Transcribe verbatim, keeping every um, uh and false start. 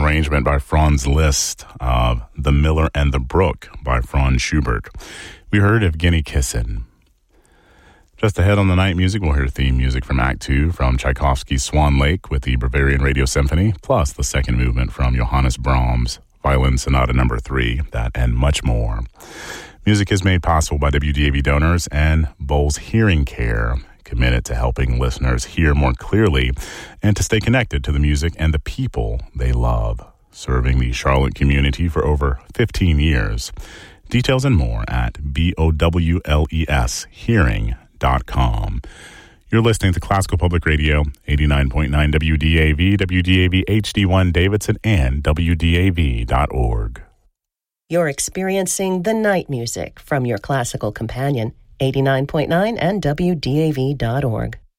arrangement by Franz Liszt of The Miller and the Brook by Franz Schubert. We heard Evgeny Kissin. Just ahead on the night music, we'll hear theme music from Act Two from Tchaikovsky's Swan Lake with the Bavarian Radio Symphony, plus the second movement from Johannes Brahms, Violin Sonata Number Three, that and much more. Music is made possible by W D A V donors and Bowles Hearing Care, committed to helping listeners hear more clearly and to stay connected to the music and the people they love, serving the Charlotte community for over fifteen years. Details and more at B O W L E S hearing dot com. You're listening to Classical Public Radio, eighty-nine point nine W D A V, W D A V H D one Davidson, and W D A V dot org. You're experiencing the night music from your classical companion, eighty-nine point nine and W D A V dot org.